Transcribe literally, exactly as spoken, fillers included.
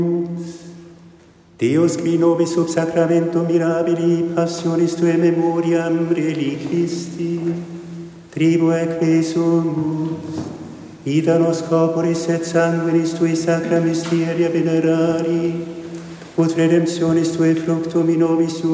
Deus qui nobis sub sacramento mirabili passionis tuae memoriam reliquisti, tribueque sumus, ida nos corporis et sanguinis tui sacra mysteria venerari, ut redemptionis tuae fructum in nobis